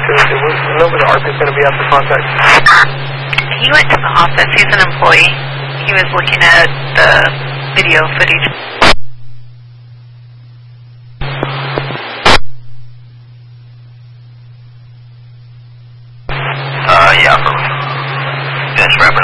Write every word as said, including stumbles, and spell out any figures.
Thursday. We'll know when the R P is going to be out to contact. He went to the office. He's an employee. He was looking at the video footage.